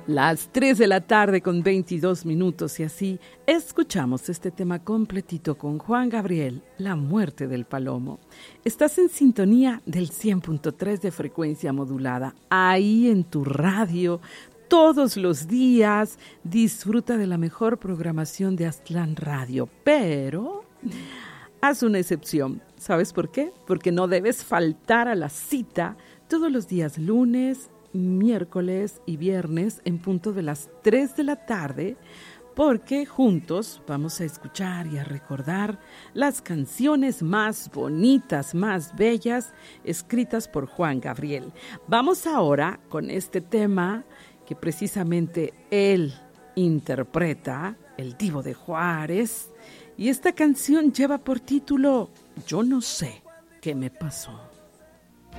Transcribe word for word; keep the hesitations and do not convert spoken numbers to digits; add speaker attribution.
Speaker 1: Las tres de la tarde con veintidós minutos y así escuchamos este tema completito con Juan Gabriel, La muerte del palomo. Estás en sintonía del cien punto tres de frecuencia modulada, ahí en tu radio, todos los días. Disfruta de la mejor programación de Aztlán Radio, pero haz una excepción. ¿Sabes por qué? Porque no debes faltar a la cita todos los días lunes, miércoles y viernes en punto de las tres de la tarde, porque juntos vamos a escuchar y a recordar las canciones más bonitas, más bellas, escritas por Juan Gabriel. Vamos ahora con este tema que precisamente él interpreta, el Divo de Juárez, y esta canción lleva por título Yo no sé qué me pasó.